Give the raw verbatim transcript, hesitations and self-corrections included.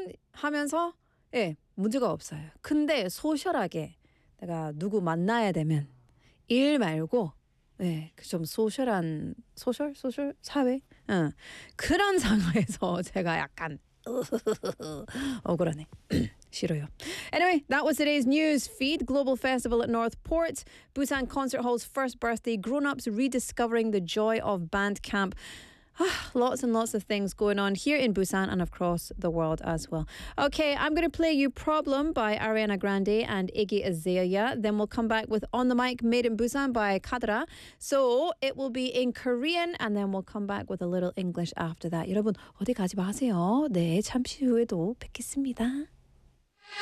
하면서 예, 문제가 없어요. 근데 소셜하게 내가 누구 만나야 되면 일 말고 예, 좀 소셜한 소셜 소셜 사회 응. 그런 상황에서 제가 약간 억울하네. 싫어요. Anyway, that was today's news feed. Global Festival at Northport. Busan Concert Hall's first birthday. Grown-ups rediscovering the joy of Bandcamp. Lots and lots of things going on here in Busan and across the world as well. Okay, I'm going to play you Problem by Ariana Grande and Iggy Azalea. Then we'll come back with On the Mic Made in Busan by Kadra. So it will be in Korean and then we'll come back with a little English after that. 여러분 어디 가지 마세요. 네, 잠시 후에도 뵙겠습니다.